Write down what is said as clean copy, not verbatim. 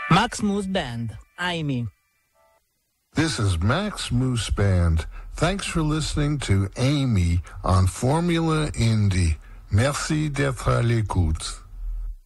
Max Moose Band, Amy. This is Max Moose Band. Thanks for listening to Amy on Formula Indie. Merci d'être à l'écoute.